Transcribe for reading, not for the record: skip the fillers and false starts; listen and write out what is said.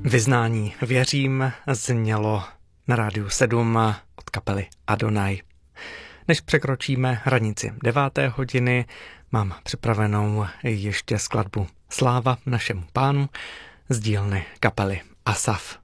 Vyznání věřím znělo na Rádiu 7 od kapely Adonai. Než překročíme hranici 9. hodiny, mám připravenou ještě skladbu Sláva našemu Pánu z dílny kapely Asaf.